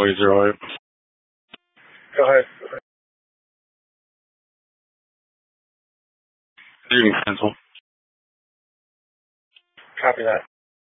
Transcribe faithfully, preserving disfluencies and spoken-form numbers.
zero eight zero eight. Go ahead. You can cancel. Copy that.